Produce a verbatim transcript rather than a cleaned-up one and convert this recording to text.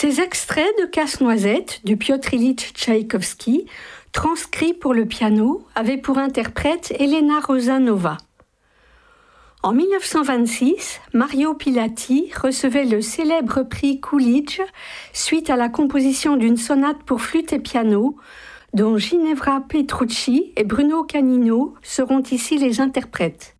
Ces extraits de Casse-Noisette de Piotr Ilyich Tchaïkovski, transcrits pour le piano, avaient pour interprète Elena Rosanova. En mille neuf cent vingt-six, Mario Pilati recevait le célèbre prix Coolidge suite à la composition d'une sonate pour flûte et piano, dont Ginevra Petrucci et Bruno Canino seront ici les interprètes.